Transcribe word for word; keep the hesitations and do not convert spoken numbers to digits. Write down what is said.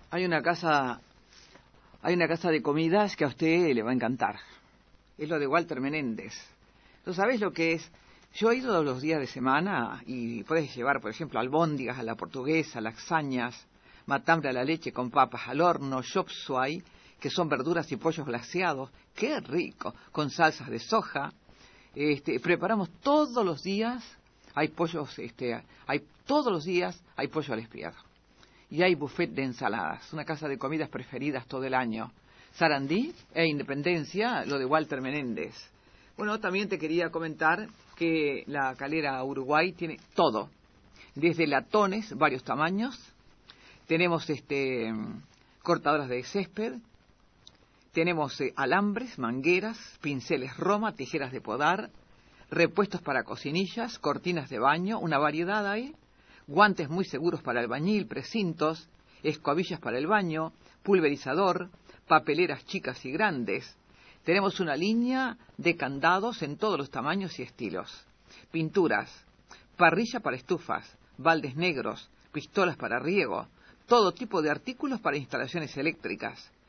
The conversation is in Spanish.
Hay una casa, hay una casa de comidas que a usted le va a encantar. Es lo de Walter Menéndez. ¿Tú sabes lo que es? Yo he ido todos los días de semana y puedes llevar, por ejemplo, albóndigas a la portuguesa, lasañas, matambre a la leche con papas al horno, chop suey, que son verduras y pollos glaseados. ¡Qué rico! Con salsas de soja. Este, preparamos todos los días, hay pollos, este, hay todos los días hay pollo al espiedo. Y hay buffet de ensaladas, una casa de comidas preferidas todo el año. Sarandí e Independencia, lo de Walter Menéndez. Bueno, también te quería comentar que la Calera Uruguay tiene todo, desde latones, varios tamaños, tenemos este cortadoras de césped, tenemos eh, alambres, mangueras, pinceles Roma, tijeras de podar, repuestos para cocinillas, cortinas de baño, una variedad hay, guantes muy seguros para albañil, precintos, escobillas para el baño, pulverizador, papeleras chicas y grandes. Tenemos una línea de candados en todos los tamaños y estilos. Pinturas, parrilla para estufas, baldes negros, pistolas para riego, todo tipo de artículos para instalaciones eléctricas.